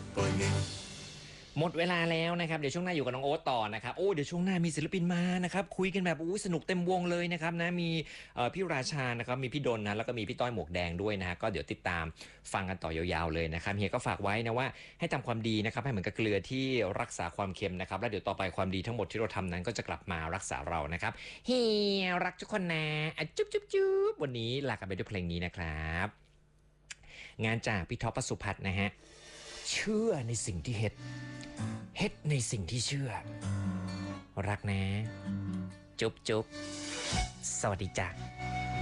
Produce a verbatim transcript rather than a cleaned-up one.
หมดเวลาแล้วนะครับเดี๋ยวช่วงหน้าอยู่กับน้องโอ๊ตต่อนะครับโอ้เดี๋ยวช่วงหน้ามีศิลปินมานะครับคุยกันแบบอู้สนุกเต็มวงเลยนะครับนะมีพี่ราชานะครับมีพี่ดนนะแล้วก็มีพี่ต้อยหมวกแดงด้วยนะฮะก็เดี๋ยวติดตามฟังกันต่อยาวๆเลยนะครับเฮียก็ฝากไว้นะว่าให้ทำความดีนะครับให้เหมือนกับเกลือที่รักษาความเค็มนะครับแล้วเดี๋ยวต่อไปความดีทั้งหมดที่เราทำนั้นก็จะกลับมารักษาเรานะครับเฮียรักทุกคนนะจุ๊บจุ๊บจุ๊บวันนี้ลากันไปด้วยเพลงนี้นะครับงานจากพี่ท็อป สุพัฒน์นะฮะเชื่อในสิ่งที่เฮ็ดเฮ็ดในสิ่งที่เชื่อรักนะจุ๊บจุ๊บสวัสดีจ้ะ